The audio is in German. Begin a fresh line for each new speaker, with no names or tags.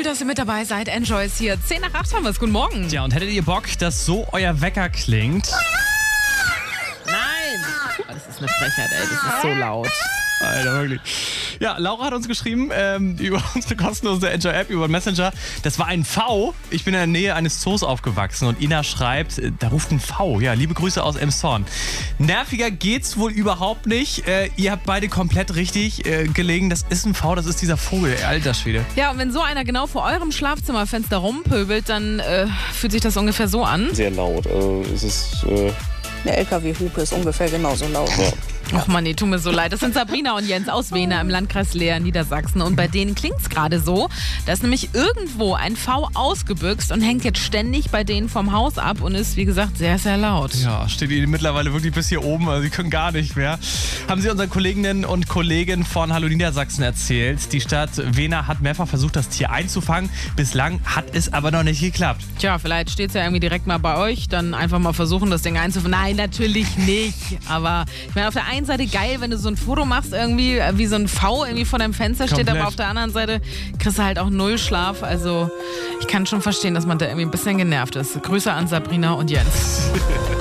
Cool, dass ihr mit dabei seid. Enjoy ist hier. 10 nach 8 haben wir es. Guten Morgen.
Ja, und hättet ihr Bock, dass so euer Wecker klingt?
Nein! Oh, das ist eine Frechheit, ey. Das ist so laut.
Alter, wirklich. Ja, Laura hat uns geschrieben über unsere kostenlose Enjoy-App, über den Messenger. Das war ein V. Ich bin in der Nähe eines Zoos aufgewachsen und Ina schreibt, da ruft ein V. Ja, liebe Grüße aus Elmshorn. Nerviger geht's wohl überhaupt nicht. Ihr habt beide komplett richtig gelegen. Das ist ein V, das ist dieser Vogel, alter Schwede.
Ja, und wenn so einer genau vor eurem Schlafzimmerfenster rumpöbelt, dann fühlt sich das ungefähr so an.
Sehr laut. Es ist.
Eine LKW-Hupe ist ungefähr genauso laut.
Ja.
Och Mann, nee, tut mir so leid. Das sind Sabrina und Jens aus Wehner im Landkreis Leer, Niedersachsen. Und bei denen klingt's gerade so. Da ist nämlich irgendwo ein V ausgebüxt und hängt jetzt ständig bei denen vom Haus ab und ist, wie gesagt, sehr, sehr laut.
Ja, steht ihnen mittlerweile wirklich bis hier oben, also sie können gar nicht mehr. Haben sie unseren Kolleginnen und Kollegen von Hallo Niedersachsen erzählt. Die Stadt Wehner hat mehrfach versucht, das Tier einzufangen. Bislang hat es aber noch nicht geklappt.
Tja, vielleicht steht's ja irgendwie direkt mal bei euch. Dann einfach mal versuchen, das Ding einzufangen. Nein, natürlich nicht. Aber ich meine, auf der einen Seite geil, wenn du so ein Foto machst, irgendwie wie so ein V irgendwie vor deinem Fenster steht,
Komplett.
aber auf der anderen Seite kriegst du halt auch null Schlaf. Also ich kann schon verstehen, dass man da irgendwie ein bisschen genervt ist. Grüße an Sabrina und Jens.